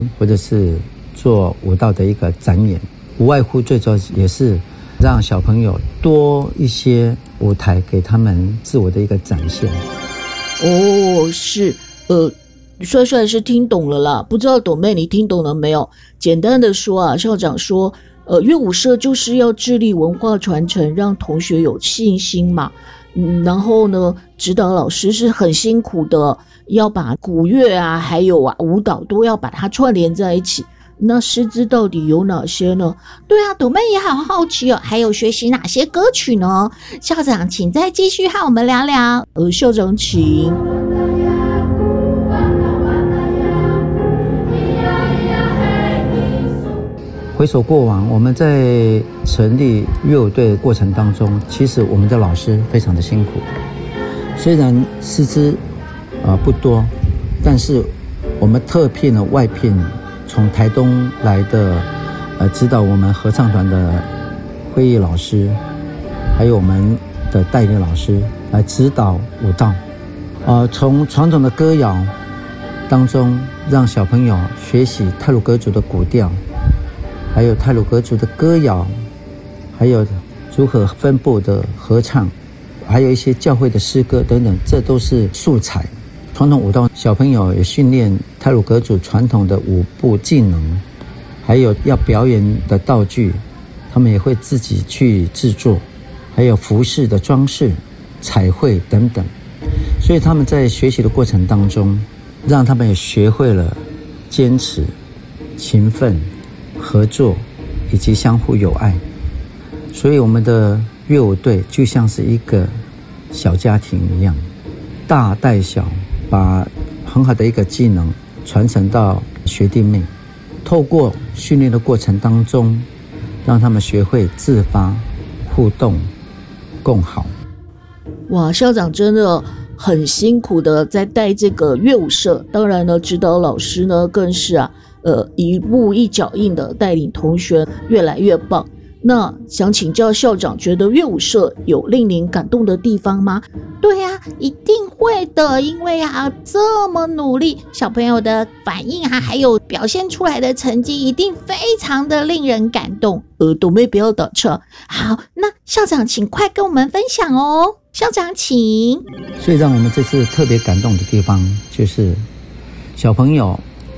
或者是做舞蹈的一个展演，无外乎最主要也是让小朋友多一些舞台给他们自我的一个展现。 是，帅帅是听懂了啦，不知道董妹你听懂了没有？简单的说啊，校长说，乐舞社就是要致力文化传承，让同学有信心嘛。然后呢，指导老师是很辛苦的，要把古乐啊，还有舞蹈都要把它串联在一起。那师资到底有哪些呢？对啊，董妹也好好奇哦，还有学习哪些歌曲呢？校长请再继续和我们聊聊。校长请。 回首过往，我们在成立乐舞队的过程当中，其实我们的老师非常的辛苦。虽然师资不多，但是我们特聘了外聘从台东来的指导我们合唱团的会议老师，还有我们的带领老师来指导舞蹈。从传统的歌谣当中，让小朋友学习太鲁阁族的古调，还有太鲁阁族的歌谣，还有如何分部的合唱，还有一些教会的诗歌等等，这都是素材。传统舞蹈小朋友也训练太鲁阁族传统的舞步技能，还有要表演的道具，他们也会自己去制作，还有服饰的装饰、彩绘等等。所以他们在学习的过程当中，让他们也学会了坚持、勤奋、合作以及相互友爱。所以我们的乐舞队就像是一个小家庭一样，大带小，把很好的一个技能传承到学弟妹，透过训练的过程当中，让他们学会自发、互动、共好。 哇，校长真的很辛苦的在带这个乐舞社，当然呢，指导老师呢更是一步一脚印的带领同学越来越棒。那想请教校长，觉得乐舞社有令您感动的地方吗？对啊，一定会的，因为这么努力，小朋友的反应还有表现出来的成绩一定非常的令人感动。董妹不要打岔。好，那校长请快跟我们分享哦。校长请。 所以让我们这次特别感动的地方，就是小朋友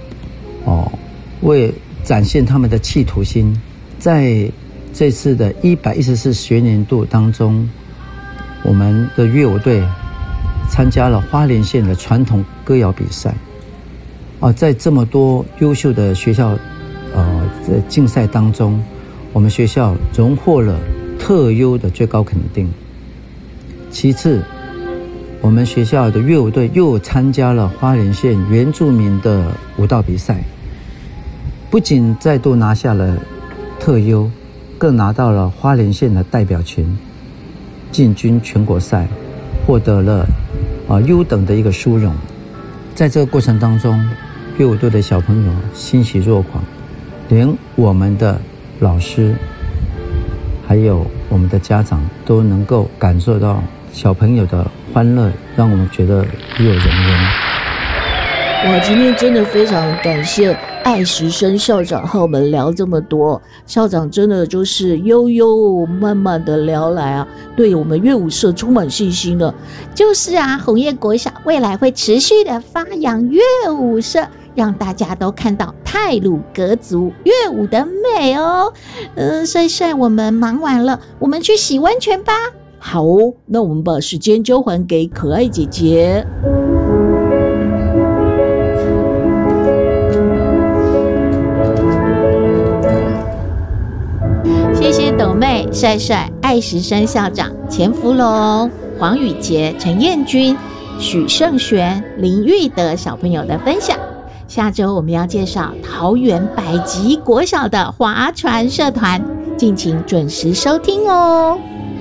为展现他们的企图心，在这次的114学年度当中，我们的乐舞队参加了花莲县的传统歌谣比赛。在这么多优秀的学校在竞赛当中，我们学校荣获了特优的最高肯定。其次，我们学校的乐舞队又参加了花莲县原住民的舞蹈比赛，不仅再度拿下了特优，更拿到了花莲县的代表权，进军全国赛，获得了优等的一个殊荣。在这个过程当中，乐舞队的小朋友欣喜若狂，连我们的老师还有我们的家长都能够感受到小朋友的欢乐，让我们觉得与有荣焉。 哇，今天真的非常感谢艾时生校长和我们聊这么多。校长真的就是悠悠慢慢的聊来对我们乐舞社充满信心了。就是红叶国小未来会持续的发扬乐舞社，让大家都看到太鲁阁族乐舞的美哦。帅帅，我们忙完了，我们去洗温泉吧。好哦，那我们把时间交还给可爱姐姐。谢谢斗妹、帅帅、艾时生校长、钱福龙、黄宇杰、陈彦君、许胜璇、林玉德小朋友的分享。下周我们要介绍桃园百吉国小的划船社团，敬请准时收听哦。